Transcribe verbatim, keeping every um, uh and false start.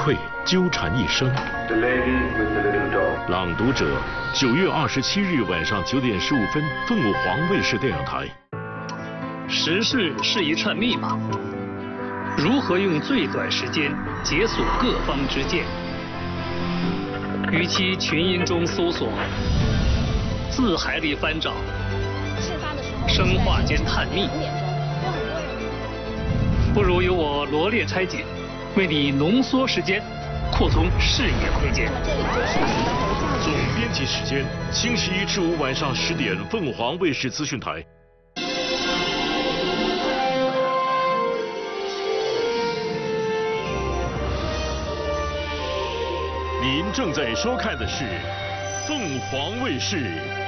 愧纠缠一生。朗读者，九月二十七日晚上九点十五分，凤凰卫视电影台。 时事是一串密码，如何用最短时间解锁各方之见？与其群音中搜索，字海里翻找，生化间探秘，不如由我罗列拆解，为你浓缩时间，扩充视野空间。 总编辑时间：星期一至五晚上十点，凤凰卫视资讯台。您正在收看的是凤凰卫视